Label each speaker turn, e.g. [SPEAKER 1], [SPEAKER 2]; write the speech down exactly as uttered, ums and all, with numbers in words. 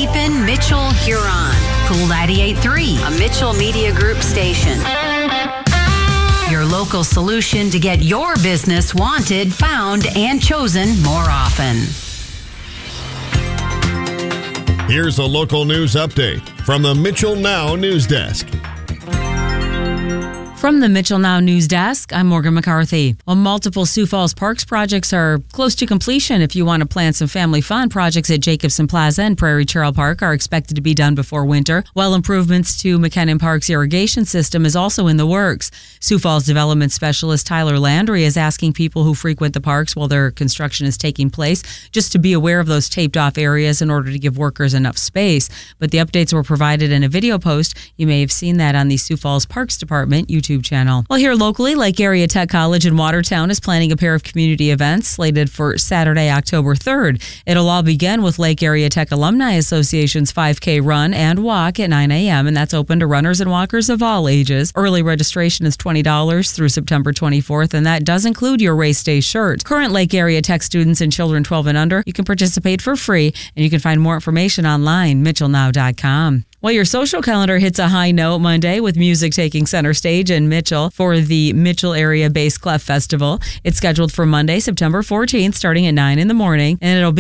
[SPEAKER 1] Chiefin, Mitchell, Huron. Cool ninety-eight point three, a Mitchell Media Group station. Your local solution to get your business wanted, found, and chosen more often.
[SPEAKER 2] Here's a local news update from the Mitchell Now News Desk.
[SPEAKER 3] From the Mitchell Now News Desk, I'm Morgan McCarthy. Well, multiple Sioux Falls Parks projects are close to completion. If you want to plan some family fun, projects at Jacobson Plaza and Prairie Trail Park are expected to be done before winter, while improvements to McKinnon Park's irrigation system is also in the works. Sioux Falls Development Specialist Tyler Landry is asking people who frequent the parks while their construction is taking place just to be aware of those taped off areas in order to give workers enough space. But the updates were provided in a video post. You may have seen that on the Sioux Falls Parks Department YouTube channel. Well, here locally, Lake Area Tech College in Watertown is planning a pair of community events slated for Saturday, October third. It'll all begin with Lake Area Tech Alumni Association's five K run and walk at nine a.m., and that's open to runners and walkers of all ages. Early registration is twenty dollars through September twenty-fourth, and that does include your race day shirt. Current Lake Area Tech students and children twelve and under, you can participate for free, and you can find more information online, mitchell now dot com. Well, your social calendar hits a high note Monday with music taking center stage in Mitchell for the Mitchell Area Bass Clef Festival. It's scheduled for Monday, September fourteenth, starting at nine in the morning, and it'll be